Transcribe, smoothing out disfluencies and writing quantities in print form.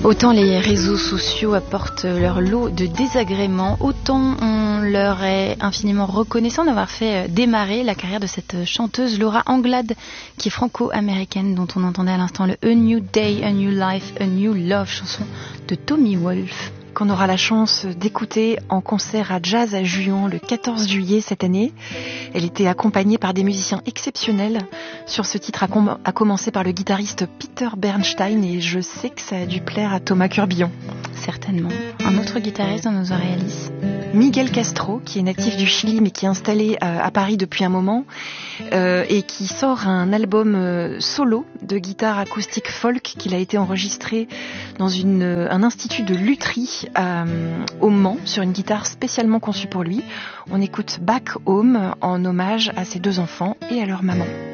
Autant les réseaux sociaux apportent leur lot de désagréments, autant on leur est infiniment reconnaissant d'avoir fait démarrer la carrière de cette chanteuse Laura Anglade, qui est franco-américaine, dont on entendait à l'instant le A New Day, A New Life, A New Love, chanson de Tommy Wolf, qu'on aura la chance d'écouter en concert à Jazz à Juan le 14 juillet cette année. Elle était accompagnée par des musiciens exceptionnels sur ce titre, à commencer par le guitariste Peter Bernstein, et je sais que ça a dû plaire à Thomas Curbillon. Certainement. Un autre guitariste dans nos oreilles, Alice. Miguel Castro, qui est natif du Chili mais qui est installé à Paris depuis un moment et qui sort un album solo de guitare acoustique folk qu'il a été enregistré dans un institut de lutherie au Mans sur une guitare spécialement conçue pour lui. On écoute Back Home en hommage à ses deux enfants et à leur maman.